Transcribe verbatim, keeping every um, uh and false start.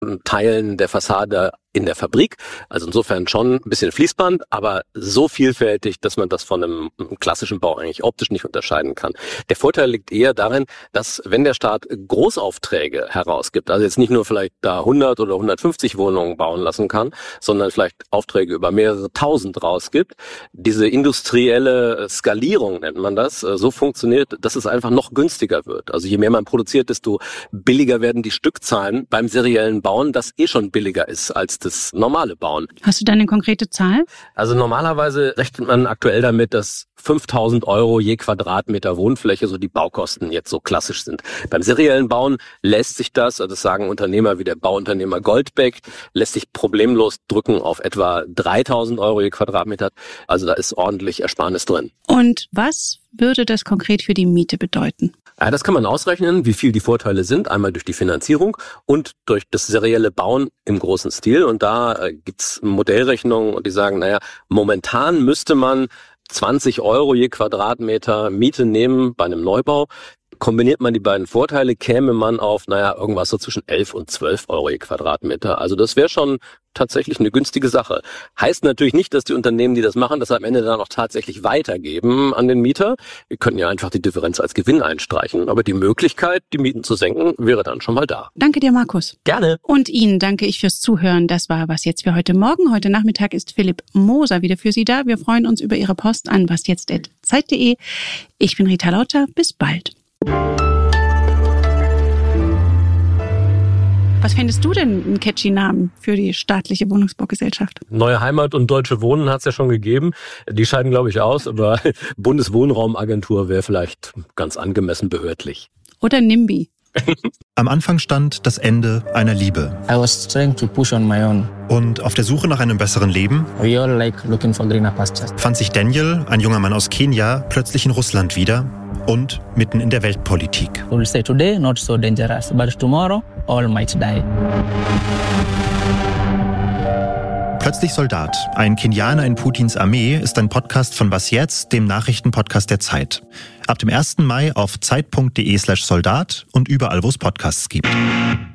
Teilen der Fassade in der Fabrik. Also insofern schon ein bisschen Fließband, aber so vielfältig, dass man das von einem klassischen Bau eigentlich optisch nicht unterscheiden kann. Der Vorteil liegt eher darin, dass wenn der Staat Großaufträge herausgibt, also jetzt nicht nur vielleicht da hundert oder hundertfünfzig Wohnungen bauen lassen kann, sondern vielleicht Aufträge über mehrere tausend rausgibt, diese industrielle Skalierung nennt man das, so funktioniert, dass es einfach noch günstiger wird. Also je mehr man produziert, desto billiger werden die Stückzahlen beim seriellen Bauen, das eh schon billiger ist als das normale Bauen. Hast du da eine konkrete Zahl? Also normalerweise rechnet man aktuell damit, dass fünftausend Euro je Quadratmeter Wohnfläche so die Baukosten jetzt so klassisch sind. Beim seriellen Bauen lässt sich das, also das sagen Unternehmer wie der Bauunternehmer Goldbeck, lässt sich problemlos drücken auf etwa dreitausend Euro je Quadratmeter. Also da ist ordentlich Ersparnis drin. Und was würde das konkret für die Miete bedeuten? Ja, das kann man ausrechnen, wie viel die Vorteile sind. Einmal durch die Finanzierung und durch das serielle Bauen im großen Stil. Und da äh, gibt's Modellrechnungen und die sagen, naja, momentan müsste man zwanzig Euro je Quadratmeter Miete nehmen bei einem Neubau. Kombiniert man die beiden Vorteile, käme man auf, naja, irgendwas so zwischen elf und zwölf Euro je Quadratmeter. Also das wäre schon tatsächlich eine günstige Sache. Heißt natürlich nicht, dass die Unternehmen, die das machen, das am Ende dann auch tatsächlich weitergeben an den Mieter. Wir könnten ja einfach die Differenz als Gewinn einstreichen. Aber die Möglichkeit, die Mieten zu senken, wäre dann schon mal da. Danke dir, Markus. Gerne. Und Ihnen danke ich fürs Zuhören. Das war Was jetzt für heute Morgen. Heute Nachmittag ist Philipp Moser wieder für Sie da. Wir freuen uns über Ihre Post an wasjetzt at zeit punkt de. Ich bin Rita Lauter. Bis bald. Was fändest du denn einen catchy Namen für die staatliche Wohnungsbaugesellschaft? Neue Heimat und Deutsche Wohnen hat es ja schon gegeben. Die scheiden, glaube ich, aus. Aber Bundeswohnraumagentur wäre vielleicht ganz angemessen behördlich. Oder NIMBY. Am Anfang stand das Ende einer Liebe. I was trying to push on my own. Und auf der Suche nach einem besseren Leben We all like looking for greener pastures. fand sich Daniel, ein junger Mann aus Kenia, plötzlich in Russland wieder und mitten in der Weltpolitik. We will say today not so dangerous, but tomorrow all might die. Plötzlich Soldat, ein Kenianer in Putins Armee, ist ein Podcast von Was jetzt, dem Nachrichtenpodcast der Zeit. Ab dem ersten Mai auf zeit punkt de slash soldat und überall, wo es Podcasts gibt.